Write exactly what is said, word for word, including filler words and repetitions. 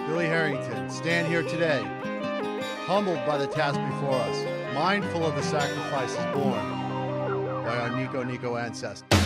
Billy Harrington, stand here today, humbled by the task before us, mindful of the sacrifices borne by our Nico Nico ancestors.